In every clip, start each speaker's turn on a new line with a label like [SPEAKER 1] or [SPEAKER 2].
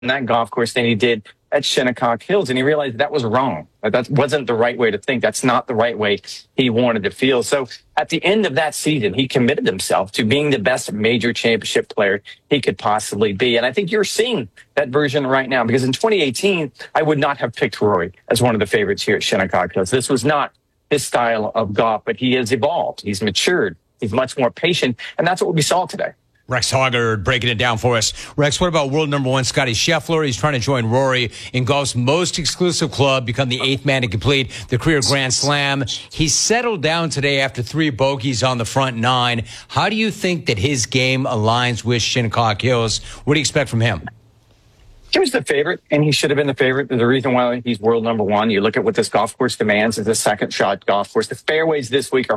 [SPEAKER 1] that golf course than he did at Shinnecock Hills. And he realized that was wrong. That wasn't the right way to think. That's not the right way he wanted to feel. So at the end of that season, he committed himself to being the best major championship player he could possibly be. And I think you're seeing that version right now, because in 2018, I would not have picked Rory as one of the favorites here at Shinnecock Hills. This was not his style of golf, but he has evolved. He's matured. He's much more patient. And that's what we saw today.
[SPEAKER 2] Rex Hoggard breaking it down for us. Rex, what about world number one Scotty Scheffler? He's trying to join Rory in golf's most exclusive club, become the eighth man to complete the career Grand Slam. He settled down today after 3 bogeys on the front 9. How do you think that his game aligns with Shinnecock Hills? What do you expect from him?
[SPEAKER 1] He was the favorite, and he should have been the favorite. There's a reason why he's world number one. You look at what this golf course demands as a second shot golf course. The fairways this week are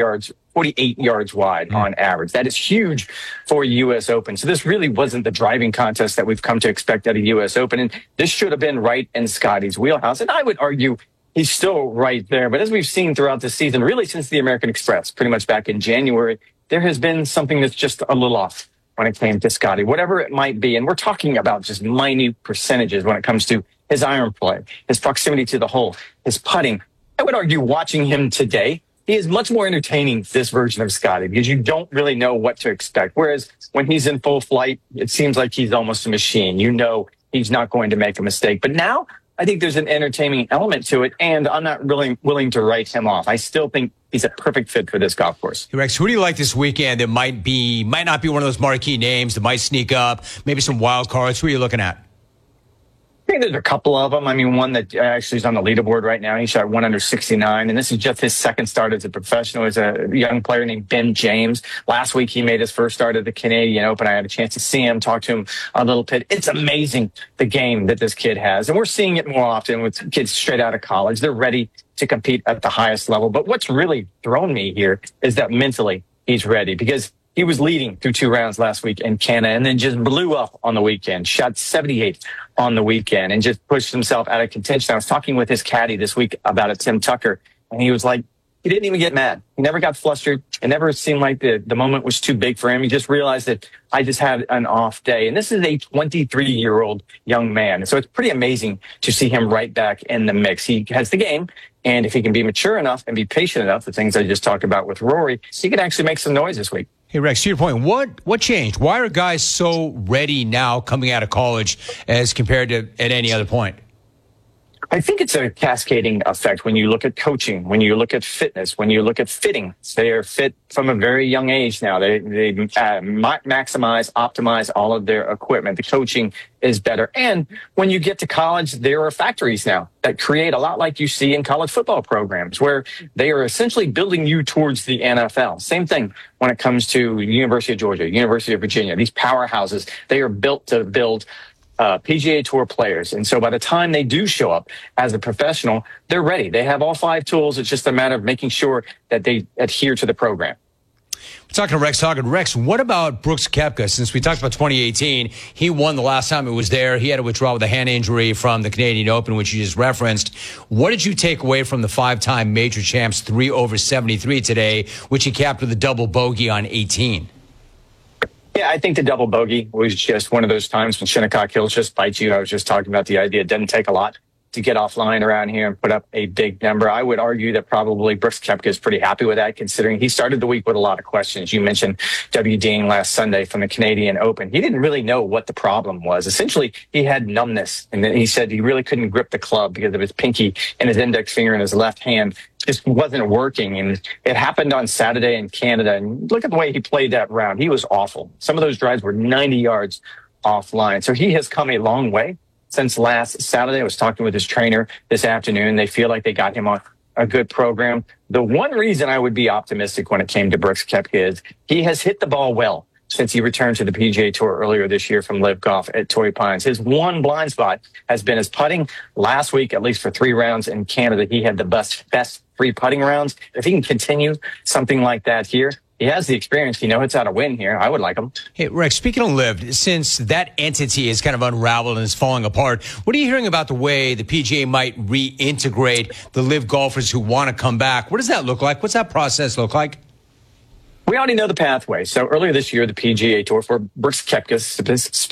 [SPEAKER 1] 48 yards wide on average. That is huge for a U.S. Open. So this really wasn't the driving contest that we've come to expect at a U.S. Open. And this should have been right in Scotty's wheelhouse. And I would argue he's still right there. But as we've seen throughout the season, really since the American Express, pretty much back in January, there has been something that's just a little off when it came to Scotty, whatever it might be. And we're talking about just minute percentages when it comes to his iron play, his proximity to the hole, his putting. I would argue watching him today, he is much more entertaining, this version of Scotty, because you don't really know what to expect. Whereas when he's in full flight, it seems like he's almost a machine. You know he's not going to make a mistake. But now I think there's an entertaining element to it, and I'm not really willing to write him off. I still think he's a perfect fit for this golf course.
[SPEAKER 2] Hey Rex, who do you like this weekend that might not be one of those marquee names that might sneak up, maybe some wild cards? Who are you looking at?
[SPEAKER 1] I think there's a couple of them. I mean, one that actually is on the leaderboard right now. He shot 1 under 69, and this is just his second start as a professional. He's a young player named Ben James. Last week, he made his first start at the Canadian Open. I had a chance to see him, talk to him a little bit. It's amazing, the game that this kid has, and we're seeing it more often with kids straight out of college. They're ready to compete at the highest level. But what's really thrown me here is that mentally he's ready, because he was leading through 2 rounds last week in Canada and then just blew up on the weekend, shot 78 on the weekend and just pushed himself out of contention. I was talking with his caddy this week about it, Tim Tucker, and he was like, he didn't even get mad. He never got flustered. It never seemed like the moment was too big for him. He just realized that I just had an off day. And this is a 23-year-old young man. So it's pretty amazing to see him right back in the mix. He has the game. And if he can be mature enough and be patient enough, the things I just talked about with Rory, he can actually make some noise this week.
[SPEAKER 2] Hey, Rex, to your point, what changed? Why are guys so ready now coming out of college as compared to at any other point?
[SPEAKER 1] I think it's a cascading effect when you look at coaching, when you look at fitness, when you look at fitting. They are fit from a very young age now. They maximize, optimize all of their equipment. The coaching is better. And when you get to college, there are factories now that create a lot like you see in college football programs, where they are essentially building you towards the NFL. Same thing when it comes to University of Georgia, University of Virginia. These powerhouses, they are built to build PGA Tour players. And so by the time they do show up as a professional, they're ready. They have all 5 tools. It's just a matter of making sure that they adhere to the program.
[SPEAKER 2] We're talking to Rex Hoggard. Rex, what about Brooks Koepka? Since we talked about 2018, he won the last time it was there. He had to withdraw with a hand injury from the Canadian Open, which you just referenced. What did you take away from the 5-time major champs 3 over 73 today, which he capped with a double bogey on 18?
[SPEAKER 1] Yeah, I think the double bogey was just one of those times when Shinnecock Hills just bites you. I was just talking about the idea it doesn't take a lot to get offline around here and put up a big number. I would argue that probably Brooks Koepka is pretty happy with that, considering he started the week with a lot of questions. You mentioned W. Dean last Sunday from the Canadian Open. He didn't really know what the problem was. Essentially, he had numbness, and then he said he really couldn't grip the club because of his pinky and his index finger in his left hand just wasn't working. And it happened on Saturday in Canada. And look at the way he played that round. He was awful. Some of those drives were 90 yards offline. So he has come a long way since last Saturday. I was talking with his trainer this afternoon. They feel like they got him on a good program. The one reason I would be optimistic when it came to Brooks Koepka is he has hit the ball well since he returned to the PGA Tour earlier this year from Live Golf at Torrey Pines. His one blind spot has been his putting. Last week, at least for 3 rounds in Canada, he had the best 3 putting rounds. If he can continue something like that here, he has the experience. He knows how to win here. I would like him.
[SPEAKER 2] Hey, Rex, speaking of Live, since that entity is kind of unraveled and is falling apart, what are you hearing about the way the PGA might reintegrate the Live golfers who want to come back? What does that look like? What's that process look like?
[SPEAKER 1] We already know the pathway. So earlier this year, the PGA Tour, for Brooks Koepka